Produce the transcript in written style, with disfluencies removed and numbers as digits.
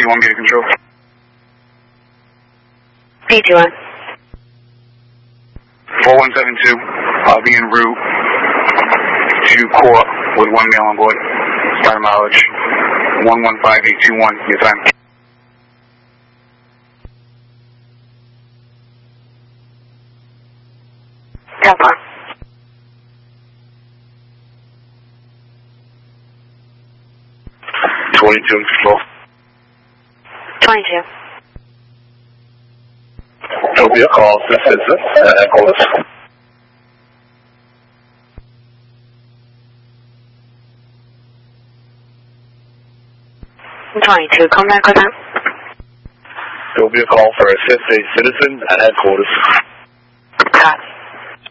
P21 Media Control. P21. 4172. I'll be en route to Court with 1 male on board. Starting mileage 115821. Your time. Delta. 22 control. 22. There'll be a call to the citizen at headquarters. 22. Come back with that. There'll be a call for assist a citizen at headquarters.